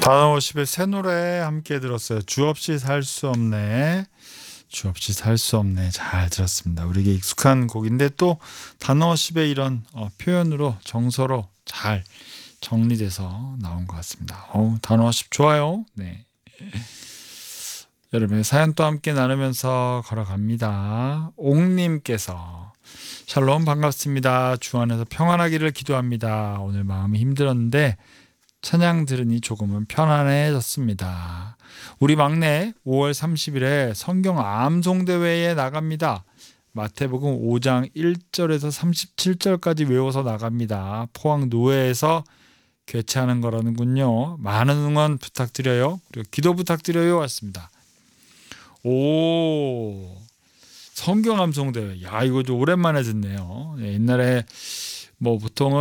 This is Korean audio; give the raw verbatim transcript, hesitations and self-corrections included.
단어 오십의 새 노래 함께 들었어요. 주 없이 살 수 없네. 주 없이 살 수 없네. 잘 들었습니다. 우리에게 익숙한 곡인데 또 단어 오십의 이런 어, 표현으로 정서로 잘 정리돼서 나온 것 같습니다. 어우, 단어 오십 좋아요. 네. 여러분의 사연 또 함께 나누면서 걸어갑니다. 옥님께서 샬롬 반갑습니다. 주 안에서 평안하기를 기도합니다. 오늘 마음이 힘들었는데 찬양 들으니 조금은 편안해졌습니다. 우리 막내 오월 삼십일에 성경 암송대회에 나갑니다. 마태복음 오 장 일 절에서 삼십칠 절까지 외워서 나갑니다. 포항 노회에서 개최하는 거라는군요. 많은 응원 부탁드려요. 그리고 기도 부탁드려요. 왔습니다. 오, 성경 암송대회. 야, 이거 좀 오랜만에 듣네요. 옛날에 뭐 보통은